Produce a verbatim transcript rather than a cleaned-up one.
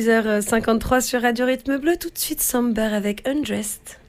six heures cinquante-trois sur Radio Rythme Bleu. Tout de suite, Samber avec Undressed.